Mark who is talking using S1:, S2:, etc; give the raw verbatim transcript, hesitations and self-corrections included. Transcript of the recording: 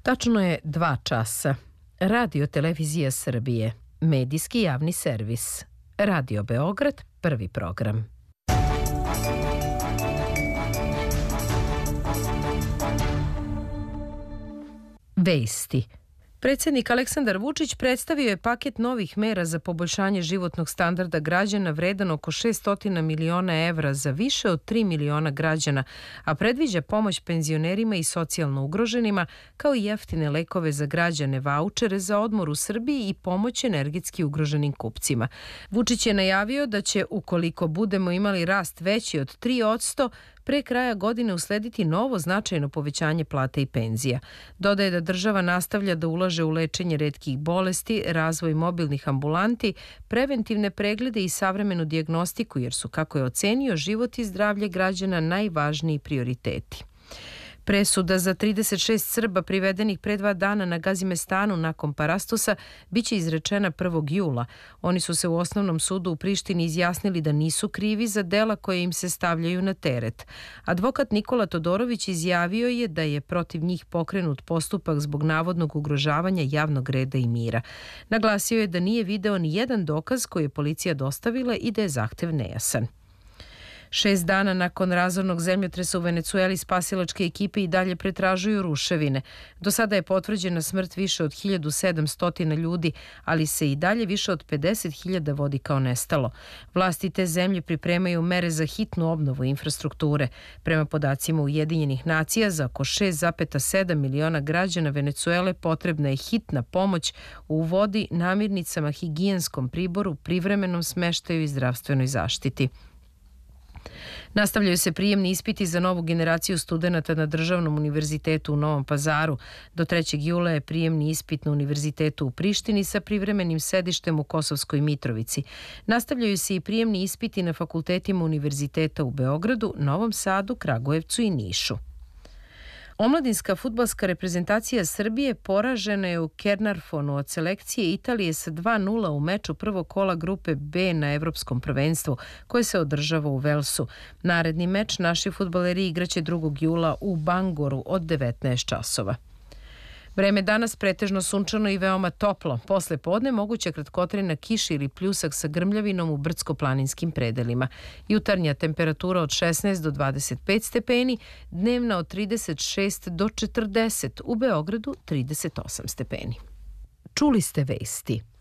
S1: Tačno je dva časa. Radio Televizija Srbije, medijski javni servis. Radio Beograd, prvi program. Vesti. Predsjednik Aleksandar Vučić predstavio je paket novih mera za poboljšanje životnog standarda građana vredan oko šessto miliona evra za više od tri miliona građana, a predviđa pomoć penzionerima i socijalno ugroženima, kao i jeftine lekove za građane, vaučere za odmor u Srbiji i pomoć energetski ugroženim kupcima. Vučić je najavio da će, ukoliko budemo imali rast veći od tri posto, pre kraja godine uslediti novo značajno povećanje plata i penzija. Dodaje da država nastavlja da ulaže u lečenje retkih bolesti, razvoj mobilnih ambulanti, preventivne preglede i savremenu dijagnostiku, jer su, kako je ocenio, život i zdravlje građana najvažniji prioriteti. Presuda za trideset šest Srba privedenih pre dva dana na Gazimestanu nakon Parastosa biće izrečena prvog jula. Oni su se u osnovnom sudu u Prištini izjasnili da nisu krivi za dela koje im se stavljaju na teret. Advokat Nikola Todorović izjavio je da je protiv njih pokrenut postupak zbog navodnog ugrožavanja javnog reda i mira. Naglasio je da nije video ni jedan dokaz koji je policija dostavila i da je zahtev nejasan. Šest dana nakon razornog zemljotresa u Venecueli spasilačke ekipe i dalje pretražuju ruševine. Do sada je potvrđena smrt više od hiljadu sedamsto ljudi, ali se i dalje više od pedeset hiljada vodi kao nestalo. Vlasti te zemlje pripremaju mere za hitnu obnovu infrastrukture. Prema podacima Ujedinjenih nacija, za oko šest zarez sedam miliona građana Venecuele potrebna je hitna pomoć u vodi, namirnicama, higijenskom priboru, privremenom smeštaju i zdravstvenoj zaštiti. Nastavljaju se prijemni ispiti za novu generaciju studenata na Državnom univerzitetu u Novom Pazaru. Do trećeg jula je prijemni ispit na univerzitetu u Prištini sa privremenim sedištem u Kosovskoj Mitrovici. Nastavljaju se i prijemni ispiti na fakultetima univerziteta u Beogradu, Novom Sadu, Kragujevcu i Nišu. Omladinska fudbalska reprezentacija Srbije poražena je u Kernarfonu od selekcije Italije sa dva nula u meču prvog kola grupe B na Evropskom prvenstvu, koje se održava u Velsu. Naredni meč naši fudbaleri igraće drugog jula u Bangoru od devetnaest časova. Vreme danas pretežno sunčano i veoma toplo. Posle podne moguća kratkotrajna kiša ili pljusak sa grmljavinom u brdsko-planinskim predelima. Jutarnja temperatura od šesnaest do dvadeset pet stepeni, dnevna od trideset šest do četrdeset, u Beogradu trideset osam stepeni. Čuli ste vesti.